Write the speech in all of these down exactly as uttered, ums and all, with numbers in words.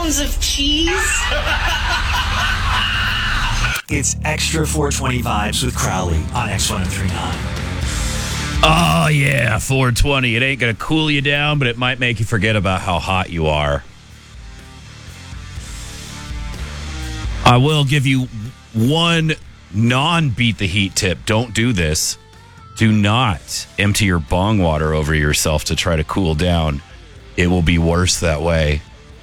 pounds of cheese. It's Extra four twenty Vibes with Crowley on X ten thirty-nine. Oh, yeah, four twenty. It ain't going to cool you down, but it might make you forget about how hot you are. I will give you one non-beat the heat tip. Don't do this. Do not empty your bong water over yourself to try to cool down. It will be worse that way.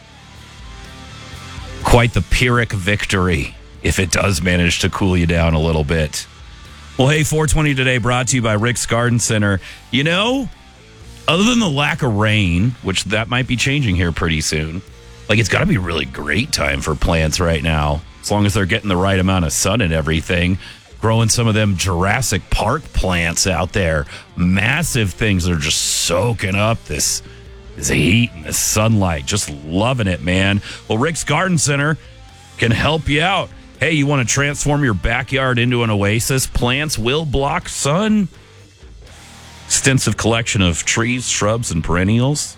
Quite the Pyrrhic victory if it does manage to cool you down a little bit. Well, hey, four twenty today brought to you by Rick's Garden Center. You know, other than the lack of rain, which that might be changing here pretty soon, like it's got to be a really great time for plants right now, as long as they're getting the right amount of sun and everything. Growing some of them Jurassic Park plants out there. Massive things that are just soaking up this, this heat and this sunlight. Just loving it, man. Well, Rick's Garden Center can help you out. Hey, you want to transform your backyard into an oasis? Plants will block sun. Extensive collection of trees, shrubs, and perennials.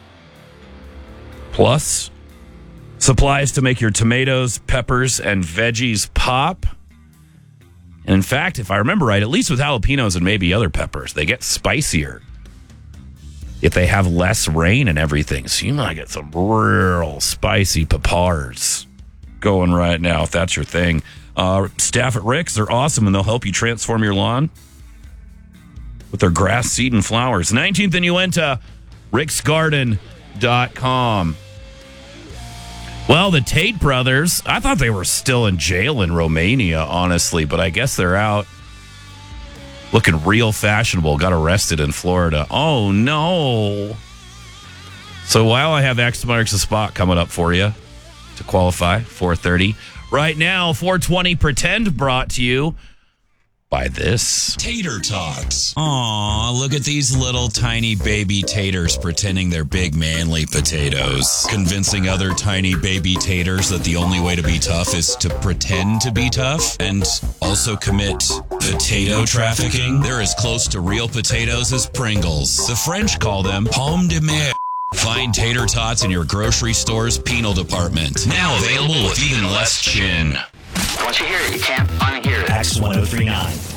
Plus, supplies to make your tomatoes, peppers, and veggies pop. And in fact, if I remember right, at least with jalapenos and maybe other peppers, they get spicier if they have less rain and everything. So you might get some real spicy peppers going right now if that's your thing. Uh, staff at Rick's, they're awesome, and they'll help you transform your lawn with their grass, seed, and flowers. nineteenth and Uinta, ricks garden dot com. Well, the Tate brothers, I thought they were still in jail in Romania, honestly, but I guess they're out looking real fashionable. Got arrested in Florida. Oh, no. So while I have X marks the spot coming up for you to qualify, four thirty. Right now, four twenty Pretend brought to you by this. Tater Tots. Aw, look at these little tiny baby taters pretending they're big manly potatoes. Convincing other tiny baby taters that the only way to be tough is to pretend to be tough and also commit potato trafficking. They're as close to real potatoes as Pringles. The French call them pommes de mer. Find Tater Tots in your grocery store's penal department. Now available with even less chin. Once you hear it, you can't unhear it. X ten thirty-nine.